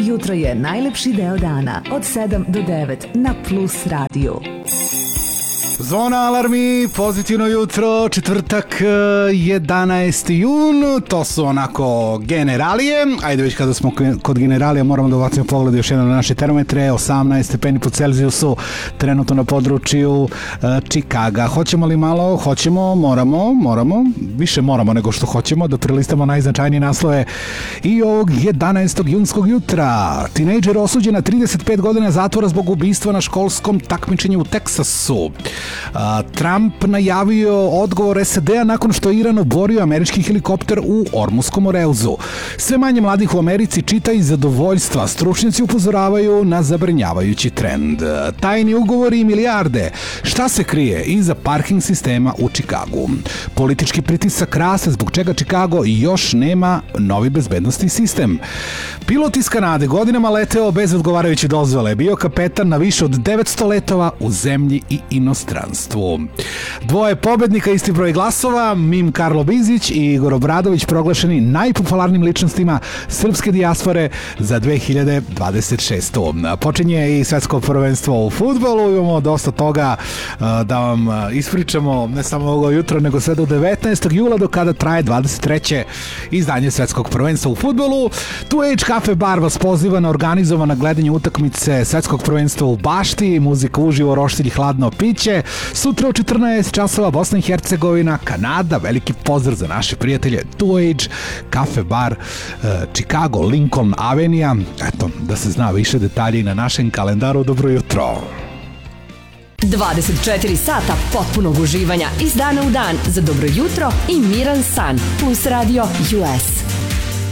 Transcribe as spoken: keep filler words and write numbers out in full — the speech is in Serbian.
jutro je najlepši deo dana od sedam do devet na Plus radiju. Zvona alarmi, pozitivno jutro, četvrtak jedanaesti jun, to su onako generalije, ajde već kada smo kod generalija moramo da ubacimo pogled još jedno na naše termometre, osamnaest stepeni po Celzijusu, trenutno na području uh, Čikaga. Hoćemo li malo? Hoćemo, moramo, moramo, više moramo nego što hoćemo da prelistamo najznačajnije naslove i ovog jedanaestog junskog jutra. Tinejdžer osuđen na trideset pet godina zatvora zbog ubistva na školskom takmičenju u Teksasu. Trump najavio odgovor S A D-a nakon što je Iran oborio američki helikopter u Ormuskom orelzu. Sve manje mladih u Americi čita iz zadovoljstva. Stručnjaci upozoravaju na zabrinjavajući trend. Tajni ugovori i milijarde. Šta se krije iza parking sistema u Čikagu? Politički pritisak raste zbog čega Čikago još nema novi bezbednosni sistem. Pilot iz Kanade godinama leteo bez odgovarajuće dozvole. Bio kapetan na više od devetsto letova u zemlji i inostranstvu. Dvoje pobednika, isti broj glasova, Mim Karlo Bizić i Igor Obradović proglašeni najpopularnijim ličnostima srpske dijaspore za dve hiljade dvadeset šestu. Počinje i svetsko prvenstvo u fudbalu, imamo dosta toga da vam ispričamo, ne samo ovo jutro, nego sve do devetnaestog jula, do kada traje dvadeset treće izdanje svetskog prvenstva u fudbalu. Two Age Cafe Bar vas poziva na organizovano gledanje utakmice svetskog prvenstva u Bašti, muzika uživo, roštilj, hladno piće. Sutra u četrnaest časova Bosna i Hercegovina, Kanada, veliki pozdrav za naše prijatelje Two Age Cafe Bar, Chicago, Lincoln Avenija. Eto, da se zna više detalji na našem kalendaru. Dobro jutro. dvadeset četiri sata potpunog uživanja iz dana u dan za dobro jutro i miran san. Plus Radio U S.